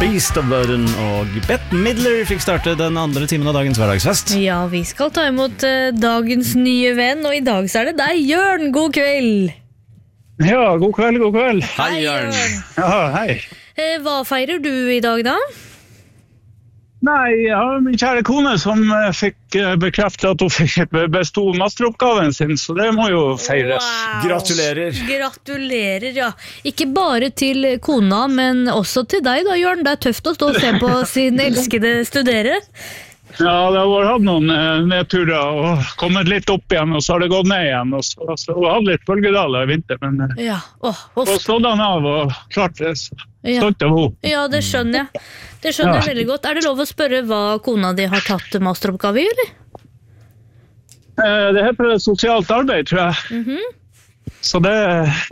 Beast of Burden og Bette Midler fikk starte den andre timen av dagens hverdagsfest. Ja, vi skal ta imot dagens nye venn, og i dag så er det deg, Jørn. God kveld. Ja, god kveld, god kveld. Hei, Jørn. Ja, hei. Hva feirer du i dag da? Nei, jeg har min kjære kone som fikk bekreftet at hun fikk bestod masteroppgaven sin, så det må jo feires. Wow. Gratulerer. Gratulerer, ja. Ikke bare til kona, men også til deg da, Jørn. Det er tøft å stå og se på sin elskede studere. Ja, det har hatt noen nedturer og kommet litt opp igjen, og så har det gått ned igjen. Og så har hatt litt bølgedaler i vinter, men Ja, og stått han av og klart det. Stolt av henne. Ja, det skjønner jeg. Det skjønner jeg veldig godt. Er det lov å spørre hva kona di har tatt masteroppgave i, eller? Det heter sosialt arbeid, tror jeg. Så det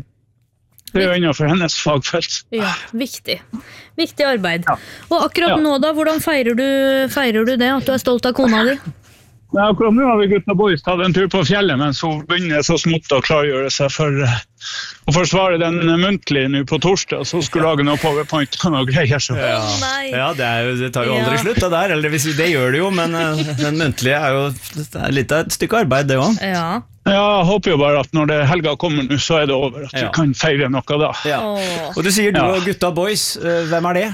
er jo innenfor hennes fagfelt. Ja, viktig. Viktig arbeid. Og akkurat nå da, hvordan feirer du det, at du er stolt av kona di? Ja, akkurat nå har vi gutta boys tatt en tur på fjellet, mens hun begynner så smått å klargjøre seg for å forsvare den muntlige nå på torsdag, så skulle lage noe PowerPoint og noe greier. Så. Nei. Ja, det tar jo aldri slutt det der, eller det vil si, det gjør det jo, men den muntlige er jo litt av et stykke arbeid det også. Ja. Ja, jeg håper jo bare at når det helga kommer nå, så er det over, at vi kan feire noe da. Ja. Og du sier du og gutta boys, hvem er det?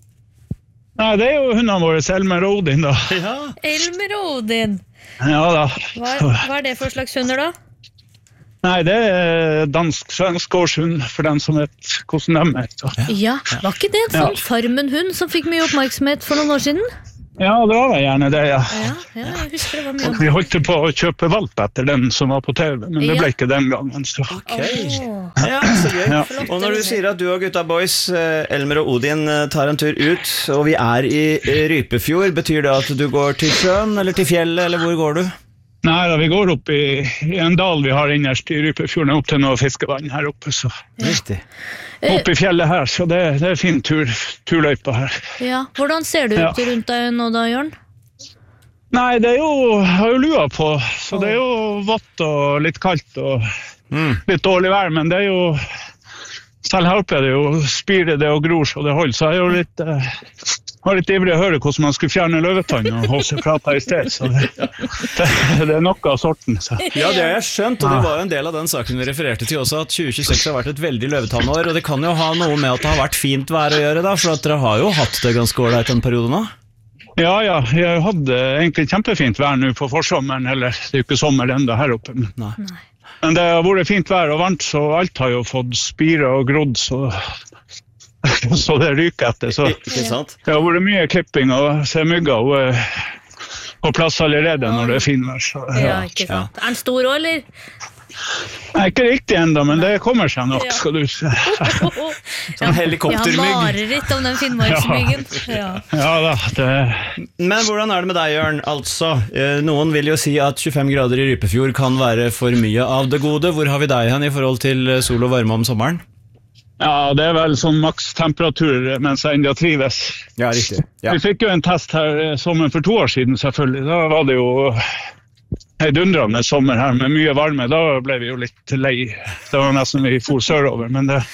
Nei, det er jo hundene våre, Elmer og Odin da. Ja. Elmer og Odin. Ja da. Hva er det for slags hunder da? Nei, det er dansk-svensk årshund for den som vet hvordan de er. Så. Ja, var ikke det en sånn Farmen-hund som fikk mye oppmerksomhet for noen år siden? Ja, det var det gjerne det, ja. Ja, jeg husker det var mye. Vi holdt på å kjøpe valp etter den som var på TV, men det ble ikke den gangen. Så. Ok, ja, så gøy. Ja. Og når du sier at du og gutta boys, Elmer og Odin, tar en tur ut, og vi er i Rypefjord, betyr det at du går til sjøen, eller til fjellet, eller hvor går du? Nei, da, vi går opp i en dal vi har innerst i Rypefjorden, opp til noe fiskevann her oppe, så. Riktig. Opp i fjellet her, så det er fin turløype her. Ja, hvordan ser det ut rundt deg nå da, Jørn? Nei, det er jo, jeg har jo lua på, så det er jo vått og litt kaldt og litt dårlig vær, men det er jo, selv her oppe er det jo, spirer det og gror så det holder, så jeg er jo litt, var litt ivrig å høre hvordan man skulle fjerne løvetann og H.C. pratet i sted, så det er noe av sorten. Så. Ja, det har jeg skjønt, og det var jo en del av den saken vi refererte til også, at 2026 har vært et veldig løvetannår, og det kan jo ha noe med at det har vært fint vær å gjøre da, for at dere har jo hatt det ganske ålreit en periode nå. Ja, jeg hadde egentlig kjempefint vær nå på forsommeren, eller det er jo ikke sommer enda her oppe. Men det har vært fint vær og varmt, så alt har jo fått spire og grodd, så det ryker etter. Så Ikke sant? det har vært mye klipping og se mygger på plass allerede når det er fin vær. Så, Ja, ikke sant. Er den stor også, eller? Nei, ikke riktig enda, men det kommer seg nok, skal du se. Sånn helikoptermygg. Jeg har mareritt om den finnmarksmyggen. Ja. Ja da, det... Men hvordan er det med deg, Jørn? Altså, noen vil jo si at 25 grader i Rypefjord kan være for mye av det gode. Hvor har vi deg hen i forhold til sol og varme om sommeren? Ja, det er vel sånn maks temperatur mens jeg enda trives. Ja, riktig. Ja. Vi fikk jo en test her sommeren for 2 år siden, selvfølgelig. Da var det jo en dundrende sommer her med mye varme. Da ble vi jo litt lei. Det var nesten vi for sørover, men det...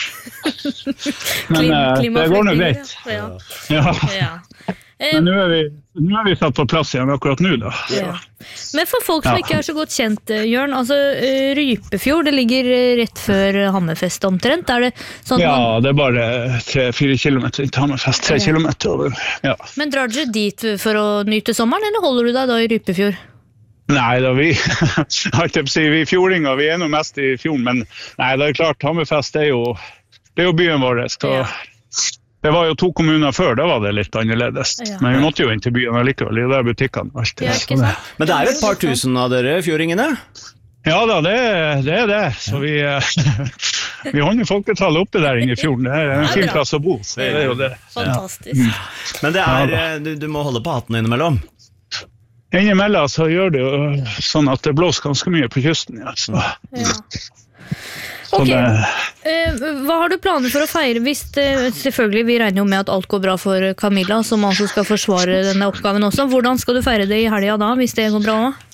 Men det går nå greit. Ja. Men nå er vi satt på plass igjen akkurat nå da. Ja. Men for folk som ikke er så godt kjent, Jørn, altså Rypefjord, det ligger rett før Hammerfest omtrent, er det sånn? Ja, det er bare 3-4 kilometer til Hammerfest, 3 kilometer over, ja. Men drar dere dit for å nyte sommeren, eller holder du deg da i Rypefjord? Nei, da vi fjordinger, vi er noe mest i fjorden, men nei, det er klart, Hammerfest er jo byen vår, så... Det var jo 2 kommuner før, da var det litt annerledes. Men vi måtte jo inn til byen allikevel, det er butikkene og alt det. Men det er jo et par tusen av dere fjordingene? Ja da, det er det. Så vi holder folketallet oppe der inne i fjorden. Det er en fin plass å bo, så det er jo det. Fantastisk. Men det er, du må holde på hatten innimellom? Innimellom så gjør det jo sånn at det blåser ganske mye på kysten. Ja, så. Ok, hva har du planer for å feire hvis selvfølgelig vi regner jo med at alt går bra for Camilla, som altså skal forsvare denne oppgaven også. Hvordan skal du feire det i helgen da, hvis det går bra også?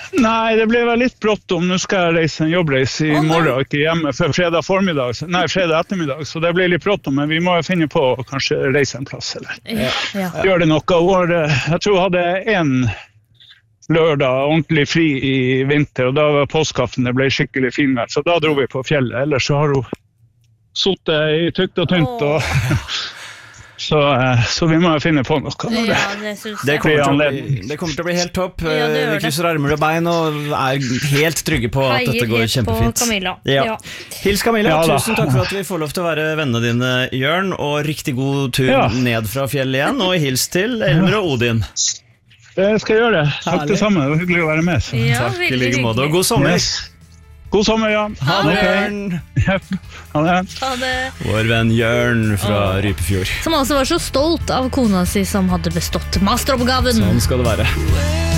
Nei, det ble vel litt bråttom. Nå skal jeg reise en jobbreise i morgen, ikke hjemme før fredag ettermiddag, så det blir litt bråttom, men vi må jo finne på å kanskje reise en plass, eller gjør det noe år. Jeg tror jeg hadde en lørdag ordentlig fri i vinter, og da var påskeaften, det ble skikkelig finvær, så da dro vi på fjellet. Ellers så har hun suttet i tykt og tynt, og så vi må jo finne på noe. Det kommer til å bli helt topp. Vi krysser armer og bein og er helt trygge på at dette går kjempefint. Hils Camilla, tusen takk for at vi får lov til å være vennene dine, Jørn, og riktig god tur ned fra fjellet igjen, og hils til Elmer og Odin. Det skal jeg gjøre. Takk det samme, det var hyggelig å være med. Takk i like måte, og god sommer. God sommer, ja. Ha det, Jørn. Ha det. Vår venn Jørn fra Rypefjord. Som altså var så stolt av kona si som hadde bestått masteroppgaven. Sånn skal det være.